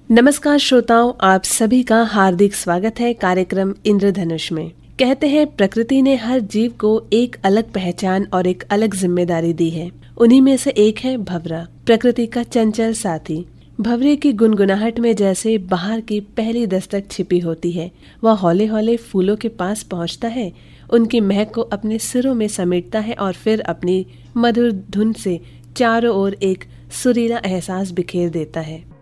नमस्कार श्रोताओं, आप सभी का हार्दिक स्वागत है कार्यक्रम इंद्रधनुष में। कहते हैं प्रकृति ने हर जीव को एक अलग पहचान और एक अलग जिम्मेदारी दी है। उन्हीं में से एक है भंवरा, प्रकृति का चंचल साथी। भंवरे की गुनगुनाहट में जैसे बाहर की पहली दस्तक छिपी होती है। वह हौले हौले फूलों के पास पहुंचता है, उनकी महक को अपने सिरों में समेटता है और फिर अपनी मधुर धुन से चारों ओर एक सुरीला एहसास बिखेर देता है।